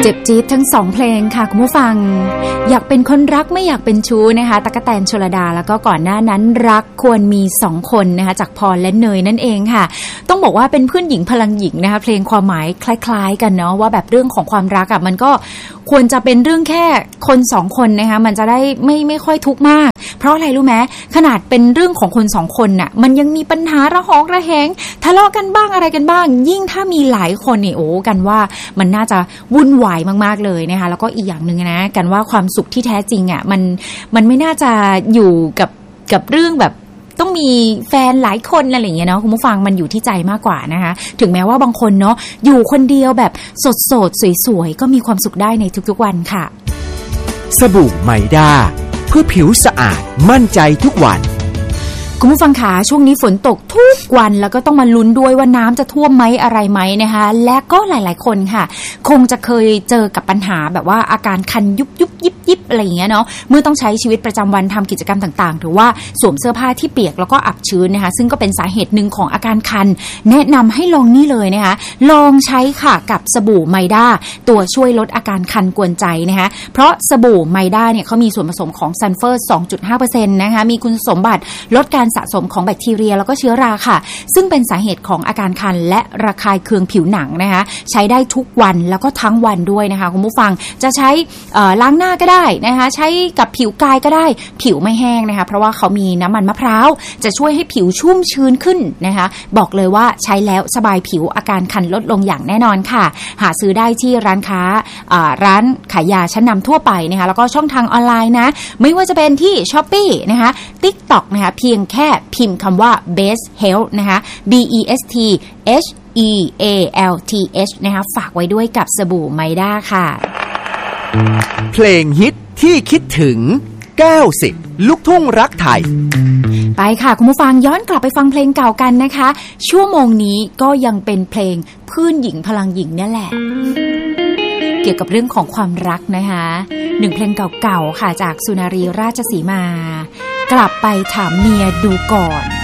เจ็บจี๊ดทั้งสองเพลงค่ะคุณผู้ฟังอยากเป็นคนรักไม่อยากเป็นชู้นะคะตั๊กแตนชลดาแล้วก็ก่อนหน้านั้นรักควรมี2คนนะคะจากพรและเนยนั่นเองค่ะต้องบอกว่าเป็นเพื่อนหญิงพลังหญิงนะคะเพลงความหมายคล้ายๆกันเนาะว่าแบบเรื่องของความรักอ่ะมันก็ควรจะเป็นเรื่องแค่คน2คนนะคะมันจะได้ไม่ค่อยทุกข์มากเพราะอะไรรู้ไหมขนาดเป็นเรื่องของคน2คนน่ะมันยังมีปัญหาระหองระแหงทะเลาะกันบ้างอะไรกันบ้างยิ่งถ้ามีหลายคนนี่โอ้กันว่ามันน่าจะวุ่นวายมากๆเลยนะคะแล้วก็อีกอย่างนึงนะกันว่าความสุขที่แท้จริงอ่ะมันไม่น่าจะอยู่กับเรื่องแบบต้องมีแฟนหลายคนอะไรอย่างเงี้ยเนาะคุณผู้ฟังมันอยู่ที่ใจมากกว่านะคะถึงแม้ว่าบางคนเนาะอยู่คนเดียวแบบสดๆสวยๆก็มีความสุขได้ในทุกๆวันค่ะสบู่ไมด้าเพื่อผิวสะอาดมั่นใจทุกวันคุณผู้ฟังขาช่วงนี้ฝนตกทุกวันแล้วก็ต้องมาลุ้นด้วยว่าน้ำจะท่วมไหมอะไรไหมนะคะและก็หลายๆคนค่ะคงจะเคยเจอกับปัญหาแบบว่าอาการคันยุบยิบอะไรอย่างเงี้ยเนาะเมื่อต้องใช้ชีวิตประจำวันทำกิจกรรมต่างๆหรือว่าสวมเสื้อผ้าที่เปียกแล้วก็อับชื้นนะคะซึ่งก็เป็นสาเหตุหนึ่งของอาการคันแนะนำให้ลองนี่เลยนะคะลองใช้ค่ะกับสบู่ไมด้าตัวช่วยลดอาการคันกวนใจนะคะเพราะสบู่ไมด้าเนี่ยเขามีส่วนผสมของซัลเฟอร์ 2.5% นะคะมีคุณสมบัติลดการสะสมของแบคทีเรียแล้วก็เชื้อราค่ะซึ่งเป็นสาเหตุของอาการคันและระคายเคืองผิวหนังนะคะใช้ได้ทุกวันแล้วก็ทั้งวันด้วยนะคะคุณผู้ฟังจะใช้ล้างหน้าก็ได้นะคะใช้กับผิวกายก็ได้ผิวไม่แห้งนะคะเพราะว่าเขามีน้ำมันมะพร้าวจะช่วยให้ผิวชุ่มชื้นขึ้นนะคะบอกเลยว่าใช้แล้วสบายผิวอาการคันลดลงอย่างแน่นอนค่ะหาซื้อได้ที่ร้านค้าร้านขายยาชั้นนำทั่วไปนะคะแล้วก็ช่องทางออนไลน์นะไม่ว่าจะเป็นที่ Shopee นะคะ TikTok นะคะเพียงแค่พิมพ์คำว่า Best Health นะคะ BEST HEALTH นะคะฝากไว้ด้วยกับสบู่ไมด้าค่ะเพลงฮิตที่คิดถึง90ลูกทุ่งรักไทยไปค่ะคุณผู้ฟังย้อนกลับไปฟังเพลงเก่ากันนะคะชั่วโมงนี้ก็ยังเป็นเพลงเพื่อนหญิงพลังหญิงนี่แหละเกี่ยวกับเรื่องของความรักนะคะหนึ่งเพลงเก่าๆค่ะจากสุนารีราชสีมากลับไปถามเมียดูก่อน